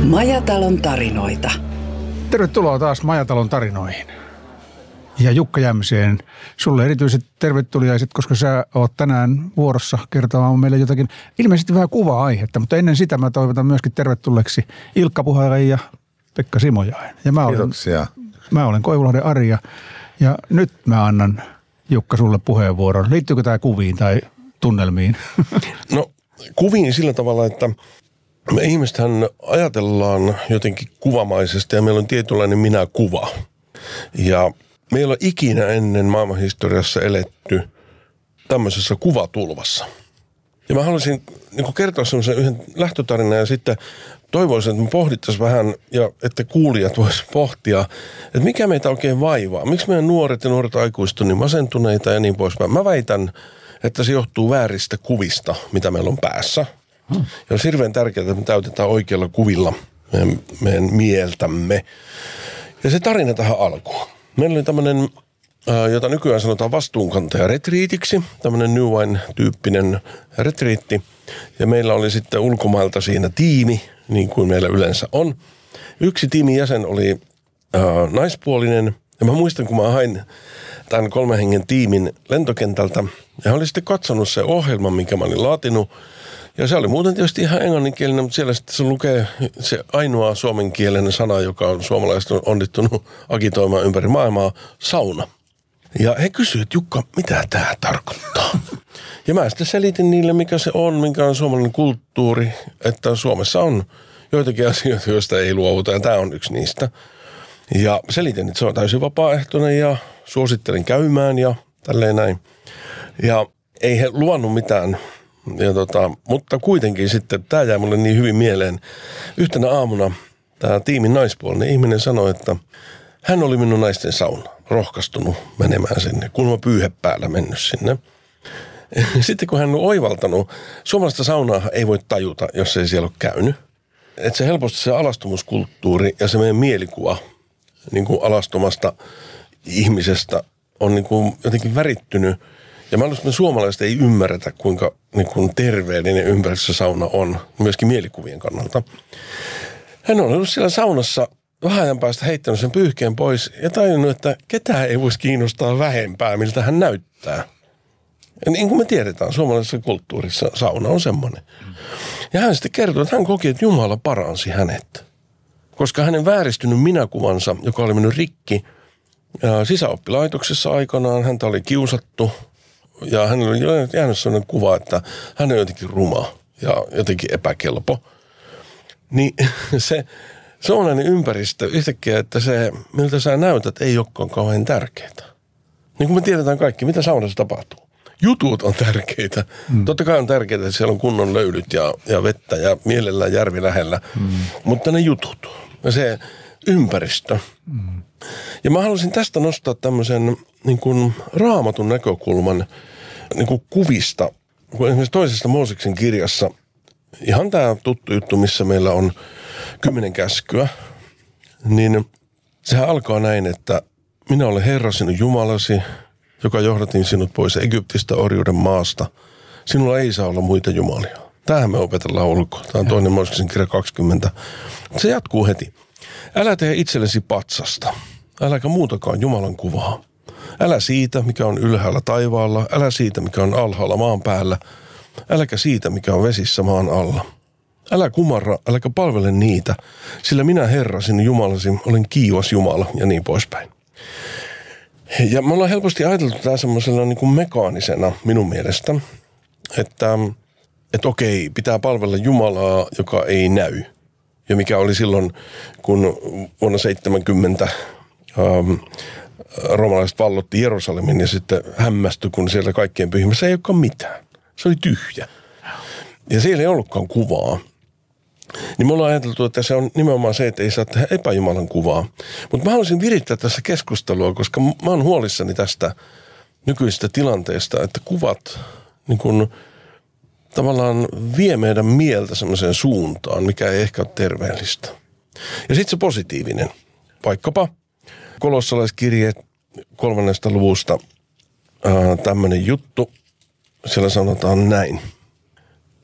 Majatalon tarinoita. Tervetuloa taas Majatalon tarinoihin. Ja Jukka Jämseen, sulle erityiset tervetuliaiset, koska sä oot tänään vuorossa kertomaan meille jotakin ilmeisesti vähän kuvaa-aihetta. Mutta ennen sitä mä toivotan myöskin tervetulleeksi Ilkka Puhalin ja Pekka Simojainen. Ja Kiitoksia. Mä olen Koivulahden Ari ja nyt mä annan Jukka sulle puheenvuoron. Liittyykö tämä kuviin tai tunnelmiin? No kuviin sillä tavalla, että me ihmisethän ajatellaan jotenkin kuvamaisesti ja meillä on tietynlainen minäkuva. Ja me ei ole ikinä ennen maailmanhistoriassa eletty tämmöisessä kuvatulvassa. Ja mä haluaisin kertoa semmoisen yhden lähtötarinan ja sitten toivoisin, että me pohdittaisiin vähän ja että kuulijat voisivat pohtia, että mikä meitä oikein vaivaa. Miksi meidän nuoret ja nuoret aikuiset on niin masentuneita ja niin poispäin. Mä väitän, että se johtuu vääristä kuvista, mitä meillä on päässä. Ja on hirveän tärkeää, että me täytetään oikeilla kuvilla meidän mieltämme. Ja se tarina tähän alkuun. Meillä oli tämmöinen, jota nykyään sanotaan vastuunkantaja-retriitiksi, tämmöinen New Wine-tyyppinen retriitti. Ja meillä oli sitten ulkomailta siinä tiimi, niin kuin meillä yleensä on. Yksi tiimin jäsen oli naispuolinen. Ja mä muistan, kun mä hain tämän 3 hengen tiimin lentokentältä. Ja hän oli sitten katsonut se ohjelman, minkä mä olin laatinut. Ja se oli muuten tietysti ihan englanninkielinen, mutta siellä sitten se lukee se ainoa suomenkielinen sana, joka on suomalaiset on onnittunut agitoimaan ympäri maailmaa, sauna. Ja he kysyivät, että Jukka, mitä tämä tarkoittaa? Ja mä sitten selitin niille, mikä se on, minkä on suomalainen kulttuuri, että Suomessa on joitakin asioita, joista ei luovuta, ja tämä on yksi niistä. Ja selitin, että se on täysin vapaaehtoinen ja suosittelen käymään ja tälleen näin. Ja ei he luvannut mitään. Ja mutta kuitenkin sitten, tämä jäi mulle niin hyvin mieleen. Yhtenä aamuna tämä tiimin naispuolinen ihminen sanoi, että hän oli minun naisten sauna, rohkaistunut menemään sinne, kun mä pyyhe päällä mennyt sinne. Sitten kun hän on oivaltanut, suomalaista saunaa ei voi tajuta, jos ei siellä ole käynyt. Että se helposti se alastomuskulttuuri ja se meidän mielikuva niin kuin alastomasta ihmisestä on niin kuin jotenkin värittynyt. Ja mä luulen, että me suomalaiset ei ymmärretä, kuinka niin kuin terveellinen ympäristösauna on, myöskin mielikuvien kannalta. Hän on ollut siellä saunassa vähän ajan päästä heittänyt sen pyyhkeen pois ja tajunnut, että ketään ei voisi kiinnostaa vähempää, miltä hän näyttää. Ja niin kuin me tiedetään, suomalaisessa kulttuurissa sauna on semmoinen. Ja hän sitten kertoi, että hän koki, että Jumala paransi hänet. Koska hänen vääristynyt minäkuvansa, joka oli mennyt rikki sisäoppilaitoksessa aikanaan, häntä oli kiusattu. Ja hänellä oli jäänyt sellainen kuva, että hän on jotenkin ruma ja jotenkin epäkelpo. Niin se suomalainen ympäristö yhtäkkiä, että se, miltä sä näytät, ei olekaan kauhean tärkeää. Niin kuin me tiedetään kaikki, mitä saunassa tapahtuu. Jutut on tärkeitä. Totta kai on tärkeää, että siellä on kunnon löylyt ja vettä ja mielellään järvi lähellä. Mutta ne jutut ja se ympäristö. Ja mä haluaisin tästä nostaa tämmöisen niin kuin Raamatun näkökulman niin kuin kuvista. Kun esimerkiksi toisessa Mooseksen kirjassa, ihan tämä tuttu juttu, missä meillä on 10 käskyä, niin sehän alkaa näin, että minä olen Herra sinun Jumalasi, joka johdatin sinut pois Egyptistä orjuuden maasta. Sinulla ei saa olla muita jumalia. Tämähän me opetellaan ulkoa. Tämä on toinen Mooseksen kirja 20. Se jatkuu heti. Älä tee itsellesi patsasta. Äläkä muutakaan Jumalan kuvaa. Älä siitä, mikä on ylhäällä taivaalla. Älä siitä, mikä on alhaalla maan päällä. Äläkä siitä, mikä on vesissä maan alla. Älä kumarra, äläkä palvele niitä, sillä minä Herra, sinun Jumalasi, olen kiivas Jumala ja niin poispäin. Ja me ollaan helposti ajateltu tämä semmoisena niin kuin mekaanisena minun mielestä, että okei, pitää palvella Jumalaa, joka ei näy. Ja mikä oli silloin, kun vuonna 70 roomalaiset vallotti Jerusalemin ja sitten hämmästyi, kun siellä kaikkein pyhimmässä ei olekaan mitään. Se oli tyhjä. Ja siellä ei ollutkaan kuvaa. Niin me ollaan ajateltu, että se on nimenomaan se, että ei saa tehdä epäjumalan kuvaa. Mutta mä haluaisin virittää tässä keskustelua, koska mä oon huolissani tästä nykyisestä tilanteesta, että kuvat niin kun tavallaan vie meidän mieltä semmoiseen suuntaan, mikä ei ehkä ole terveellistä. Ja sitten se positiivinen. Vaikkapa kolossalaiskirje 3. luvusta tämmöinen juttu. Siellä sanotaan näin.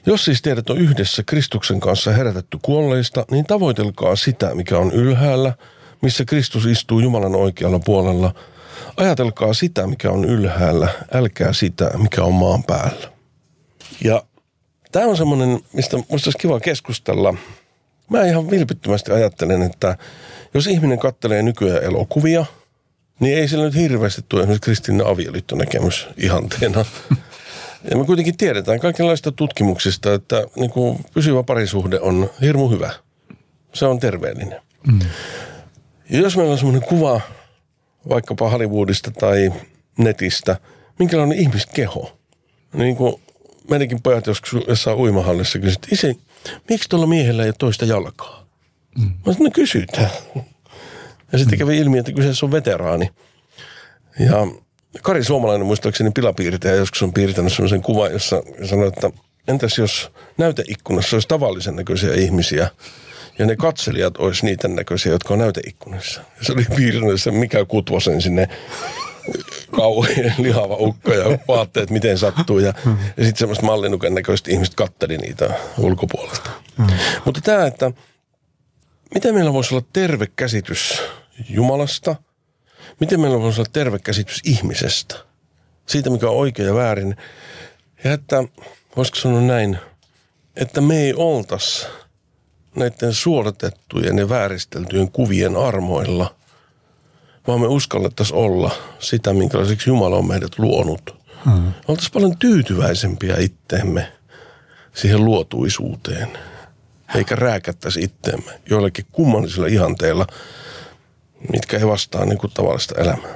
Jos siis teidät on yhdessä Kristuksen kanssa herätetty kuolleista, niin tavoitelkaa sitä, mikä on ylhäällä, missä Kristus istuu Jumalan oikealla puolella. Ajatelkaa sitä, mikä on ylhäällä, älkää sitä, mikä on maan päällä. Ja tämä on semmoinen, mistä minusta olisi kiva keskustella. Mä ihan vilpittömästi ajattelen, että jos ihminen katselee nykyään elokuvia, niin ei sillä nyt hirveästi tule esimerkiksi kristillinen avioliittonäkemys ihanteena. Ja me kuitenkin tiedetään kaikenlaista tutkimuksista, että niin kuin pysyvä parisuhde on hirmu hyvä. Se on terveellinen. Ja jos meillä on semmoinen kuva vaikkapa Hollywoodista tai netistä, minkälainen ihmiskeho. Niin kuin meidänkin pojat joskus jossain uimahallissa kysyt, isi, miksi tuolla miehellä ei ole toista jalkaa? Mä sanoin, no kysytään. Ja sitten kävi ilmi, että kyseessä on veteraani. Ja Kari Suomalainen muistaakseni pilapiirtäjä joskus on piirtänyt sellaisen kuvan, jossa sanoi, että entäs jos näyteikkunassa olisi tavallisen näköisiä ihmisiä ja ne katselijat olisi niitä näköisiä, jotka on näyteikkunassa. Ja se oli piirtänyt sen Mika Kutvosen sinne kauhean lihava ukko ja vaatteet miten sattuu. Ja sitten semmoista mallinuken näköistä ihmiset katteli niitä ulkopuolelta. Mutta tämä, että miten meillä voisi olla terve käsitys Jumalasta, miten meillä voisi olla terve käsitys ihmisestä, siitä mikä on oikein ja väärin. Ja että, voisiko sanoa näin, että me ei oltaisi näiden suodatettujen ja vääristeltyjen kuvien armoilla, vaan me uskallettaisiin olla sitä, minkälaiseksi Jumala on meidät luonut. Oltaisiin paljon tyytyväisempiä itteemme siihen luotuisuuteen, eikä rääkättäisi itteemme joillekin kummallisilla ihanteilla, mitkä ei vastaa niin kuin tavallista elämää.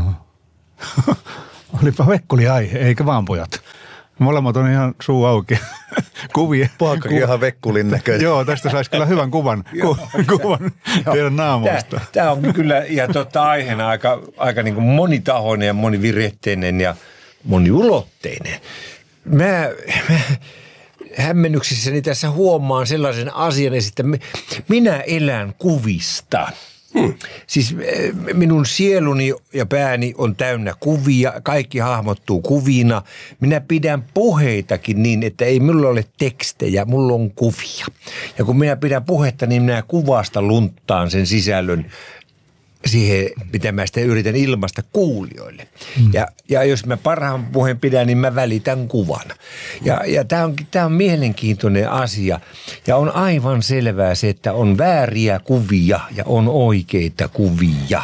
Olipa vekkuli aihe, eikä vaan pojat. Molemmat on ihan suu auki. Kuvia. Paakkakin ihan vekkulin näköinen. Joo, tästä saisi kyllä hyvän kuvan teidän naamoista. Tämä on kyllä ja aiheena aika niin kuin monitahoinen ja moniviretteinen ja moniulotteinen. Mä hämmennyksissäni tässä huomaan sellaisen asian, että minä elän kuvista. Siis minun sieluni ja pääni on täynnä kuvia, kaikki hahmottuu kuvina. Minä pidän puheitakin niin, että ei minulla ole tekstejä, mulla on kuvia. Ja kun minä pidän puhetta, niin minä kuvasta lunttaan sen sisällön siihen, mitä mä sitten yritän ilmaista kuulijoille. Ja jos mä parhaan puheen pidän, niin mä välitän kuvan. Ja tämä on mielenkiintoinen asia. Ja on aivan selvää se, että on vääriä kuvia ja on oikeita kuvia.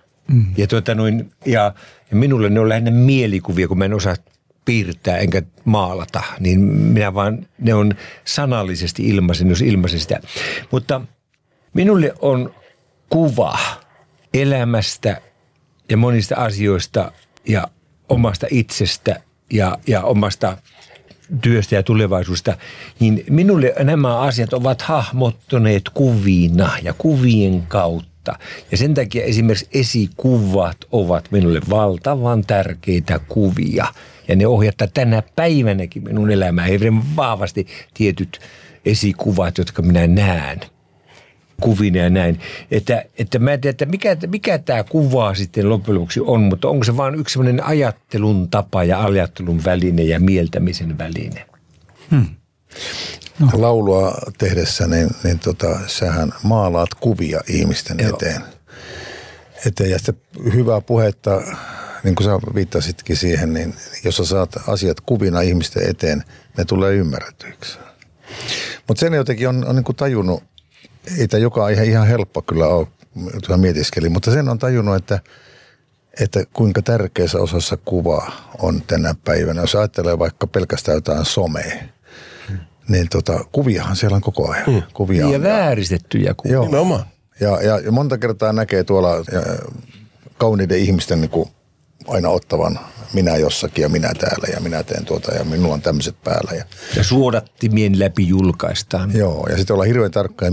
Ja minulle ne on lähinnä mielikuvia, kun mä en osaa piirtää enkä maalata. Niin minä vaan, ne on sanallisesti ilmaisen, jos ilmaisen sitä. Mutta minulle on kuva elämästä ja monista asioista ja omasta itsestä ja omasta työstä ja tulevaisuudesta, niin minulle nämä asiat ovat hahmottuneet kuvina ja kuvien kautta. Ja sen takia esimerkiksi esikuvat ovat minulle valtavan tärkeitä kuvia. Ja ne ohjattaa tänä päivänäkin minun elämää hirveän vahvasti tietyt esikuvat, jotka minä näen kuvina ja näin. Että mä en tiedä, että mikä tämä kuva sitten loppujen lopuksi on, mutta onko se vaan yksi sellainen ajattelun tapa ja ajattelun väline ja mieltämisen väline? No. Laulua tehdessä, niin sähän maalaat kuvia ihmisten eteen. Ja sitten hyvää puhetta, niin kuin sä viittasitkin siihen, niin jos sä saat asiat kuvina ihmisten eteen, ne tulee ymmärretyiksi. Mutta sen jotenkin on niin kuin tajunnut, ei tämä joka aihe ihan helppo kyllä ole, jota mietiskelin, mutta sen on tajunnut, että kuinka tärkeässä osassa kuva on tänä päivänä. Jos ajattelee vaikka pelkästään jotain somea, niin kuviahan siellä on koko ajan. Kuvia ja vääristettyjä kuvia. Joo. Ja monta kertaa näkee tuolla kauniiden ihmisten niin kuin aina ottavan minä jossakin ja minä täällä ja minä teen tuota ja minulla on tämmöiset päällä. Ja suodattimien läpi julkaistaan. Joo, ja sitten ollaan hirveän tarkkaan,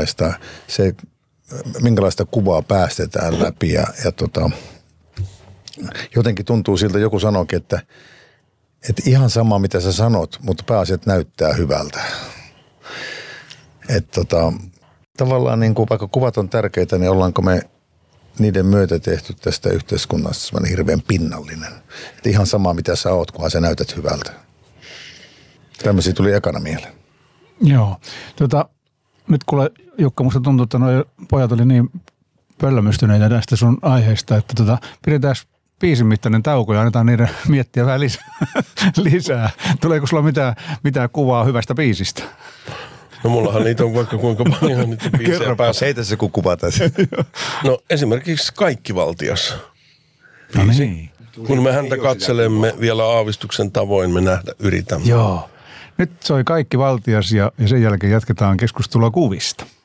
minkälaista kuvaa päästetään läpi ja jotenkin tuntuu siltä, joku sanoikin, että ihan sama mitä sä sanot, mutta pääasiat näyttää hyvältä. Että tavallaan niin kuin vaikka kuvat on tärkeitä, niin ollaanko me niiden myötä tehty tästä yhteiskunnasta semmoinen hirveän pinnallinen. Että ihan sama mitä sä oot, kunhan sä näytät hyvältä. Tämmöisiä tuli ekana mieleen. Joo. Nyt kuule, Jukka, musta tuntuu, että nuo pojat oli niin pöllämystyneitä tästä sun aiheesta, että pidetään biisin mittainen tauko ja annetaan niiden miettiä vähän lisää. Tuleeko sulla mitään kuvaa hyvästä biisistä? No mullahan niitä on vaikka kuinka paljon niitä biisejä päässä. Heitä se kun kuvataan. No esimerkiksi Kaikkivaltias. No niin. Kun me häntä katselemme vielä aavistuksen tavoin, me yritämme. Joo. Nyt soi Kaikkivaltias ja sen jälkeen jatketaan keskustelua kuvista.